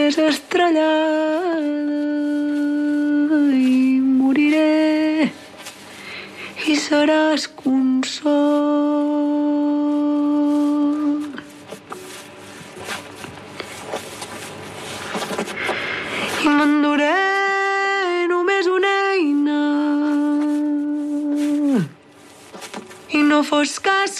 més estrellada i moriré i seràs consol. I m'enduré només una eina i no fos cas